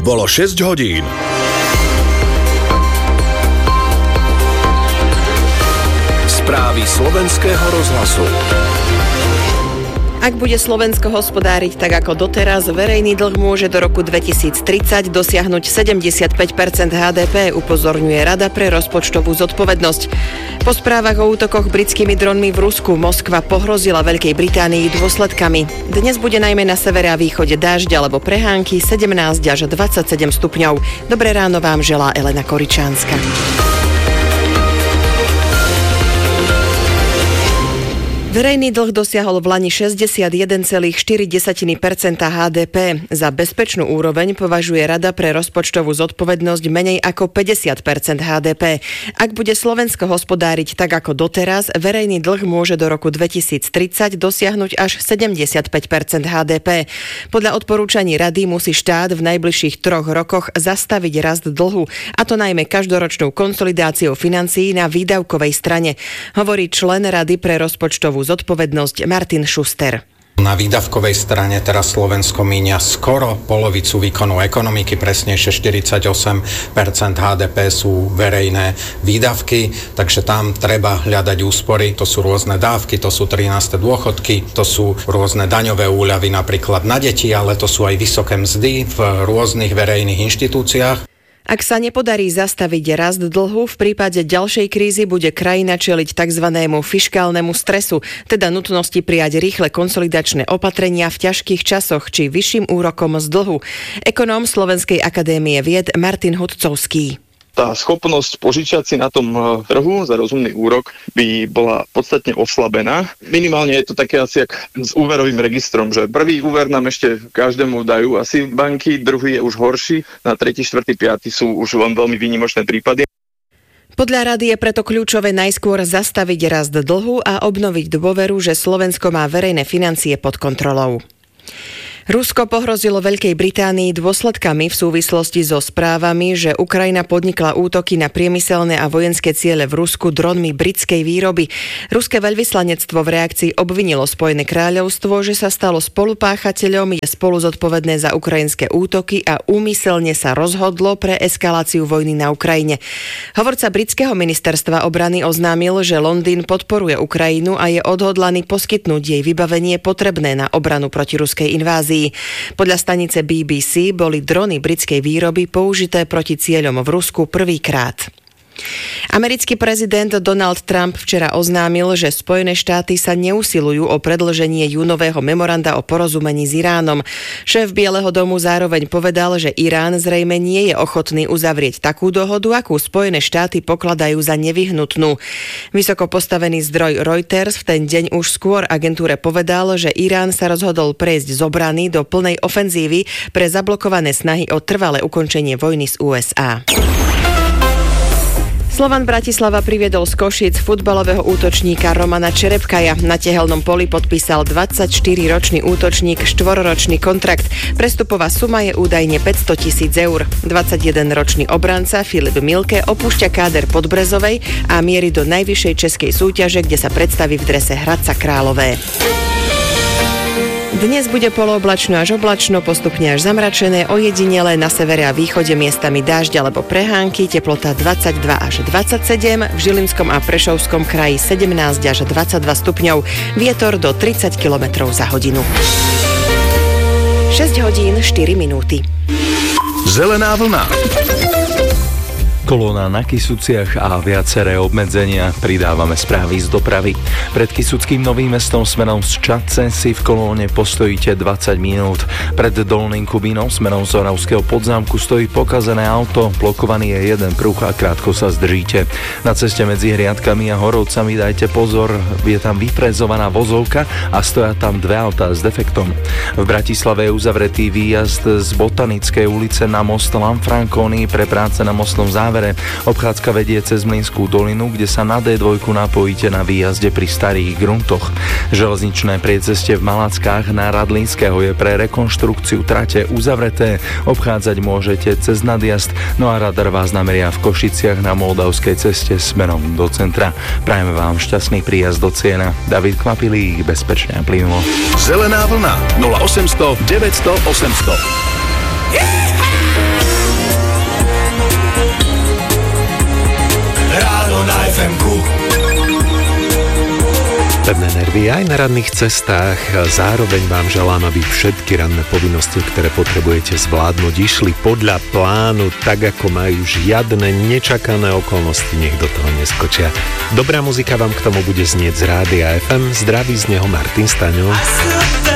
Bolo 6 hodín. Správy slovenského rozhlasu. Ak bude Slovensko hospodáriť tak ako doteraz, verejný dlh môže do roku 2030 dosiahnuť 75% HDP, upozorňuje Rada pre rozpočtovú zodpovednosť. Po správach o útokoch britskými dronmi v Rusku Moskva pohrozila Veľkej Británii dôsledkami. Dnes bude najmä na severe a východe dážď alebo prehánky, 17 až 27 stupňov. Dobré ráno vám želá Elena Koričánska. Verejný dlh dosiahol v lani 61,4% HDP. Za bezpečnú úroveň považuje Rada pre rozpočtovú zodpovednosť menej ako 50% HDP. Ak bude Slovensko hospodáriť tak ako doteraz, verejný dlh môže do roku 2030 dosiahnuť až 75% HDP. Podľa odporúčaní Rady musí štát v najbližších 3 rokoch zastaviť rast dlhu, a to najmä každoročnou konsolidáciou financií na výdavkovej strane, hovorí člen Rady pre rozpočtovú zodpovednosť Martin Schuster. Na výdavkovej strane teraz Slovensko míňa skoro polovicu výkonu ekonomiky, presnejšie 48% HDP sú verejné výdavky, takže tam treba hľadať úspory. To sú rôzne dávky, to sú 13. dôchodky, to sú rôzne daňové úľavy napríklad na deti, ale to sú aj vysoké mzdy v rôznych verejných inštitúciách. Ak sa nepodarí zastaviť rast dlhu, v prípade ďalšej krízy bude krajina čeliť tzv. Fiškálnemu stresu, teda nutnosti prijať rýchle konsolidačné opatrenia v ťažkých časoch či vyšším úrokom z dlhu. Ekonóm Slovenskej akadémie vied Martin Hudcovský. Tá schopnosť požičať si na tom trhu za rozumný úrok by bola podstatne oslabená. Minimálne je to také asi jak s úverovým registrom, že prvý úver nám ešte každému dajú asi banky, druhý je už horší, na tretí, štvrtý, piaty sú už len veľmi výnimočné prípady. Podľa Rady je preto kľúčové najskôr zastaviť rast dlhu a obnoviť dôveru, že Slovensko má verejné financie pod kontrolou. Rusko pohrozilo Veľkej Británii dôsledkami v súvislosti so správami, že Ukrajina podnikla útoky na priemyselné a vojenské ciele v Rusku dronmi britskej výroby. Ruské veľvyslanectvo v reakcii obvinilo Spojené kráľovstvo, že sa stalo spolupáchateľom, je spolu zodpovedné za ukrajinské útoky a úmyselne sa rozhodlo pre eskaláciu vojny na Ukrajine. Hovorca britského ministerstva obrany oznámil, že Londýn podporuje Ukrajinu a je odhodlaný poskytnúť jej vybavenie potrebné na obranu proti ruskej invázii. Podľa stanice BBC boli drony britskej výroby použité proti cieľom v Rusku prvýkrát. Americký prezident Donald Trump včera oznámil, že Spojené štáty sa neusilujú o predĺženie júnového memoranda o porozumení s Iránom. Šéf Bieleho domu zároveň povedal, že Irán zrejme nie je ochotný uzavrieť takú dohodu, akú Spojené štáty pokladajú za nevyhnutnú. Vysoko postavený zdroj Reuters v ten deň už skôr agentúre povedal, že Irán sa rozhodol prejsť z obrany do plnej ofenzívy pre zablokované snahy o trvalé ukončenie vojny z USA. Slovan Bratislava priviedol z Košíc futbalového útočníka Romana Čerepkaja. Na tehelnom poli podpísal 24-ročný útočník 4-ročný kontrakt. Prestupová suma je údajne 500 000 eur. 21-ročný obranca Filip Milke opúšťa káder Podbrezovej a mierí do najvyššej českej súťaže, kde sa predstaví v drese Hradca Králové. Dnes bude polooblačno až oblačno, postupne až zamračené, ojedinele na severe a východe miestami dážď alebo prehánky, teplota 22 až 27, v Žilinskom a Prešovskom kraji 17 až 22 stupňov, vietor do 30 km za hodinu. 6 hodín 4 minúty. Zelená vlna. Kolóna na Kysuciach a viaceré obmedzenia. Pridávame správy z dopravy. Pred Kysuckým Novým Mestom smerom z Čadce si v kolóne postojíte 20 minút. Pred Dolným Kubínom smerom z Oravského Podzámku stojí pokazené auto, blokovaný je jeden pruh a krátko sa zdržíte. Na ceste medzi Hriadkami a Horovcami dajte pozor, je tam vyfrezovaná vozovka a stoja tam dve autá s defektom. V Bratislave je uzavretý výjazd z Botanickej ulice na most Lanfranconi pre práce na mostnom závere. Obchádzka vedie cez Mlynskú dolinu, kde sa na D2 napojíte na výjazde pri Starých gruntoch. Železničné priecestie v Malackách na Radlínskeho je pre rekonštrukciu trate uzavreté. Obchádzať môžete cez nadjazd, no a radar vás nameria v Košiciach na Moldavskej ceste smerom do centra. Prajeme vám šťastný príjazd do Ciena. David Kvapilík, bezpečne a plynulo. Zelená vlna 0800 900 800. Ráno na FM-ku. Pevné nervy aj na ranných cestách. Zároveň vám želám, aby všetky ranné povinnosti, ktoré potrebujete zvládnuť, išli podľa plánu, tak ako majú. Žiadne nečakané okolnosti nech do toho neskočia. Dobrá muzika vám k tomu bude znieť z Rádia FM. Zdraví z neho Martin Staňo.